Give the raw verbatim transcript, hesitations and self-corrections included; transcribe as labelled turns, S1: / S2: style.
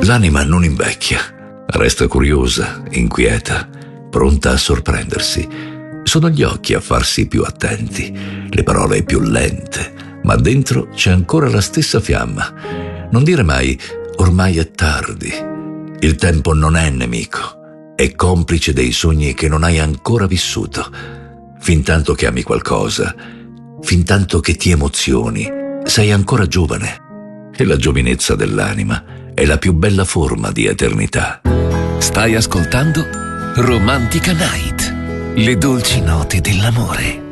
S1: L'anima non invecchia, resta curiosa, inquieta, pronta a sorprendersi. Sono gli occhi a farsi più attenti, le parole più lente, ma dentro c'è ancora la stessa fiamma. Non dire mai «ormai è tardi». Il tempo non è nemico, è complice dei sogni che non hai ancora vissuto. Fintanto che ami qualcosa, fintanto che ti emozioni, sei ancora giovane. E la giovinezza dell'anima è la più bella forma di eternità.
S2: Stai ascoltando Romantica Night, le dolci note dell'amore.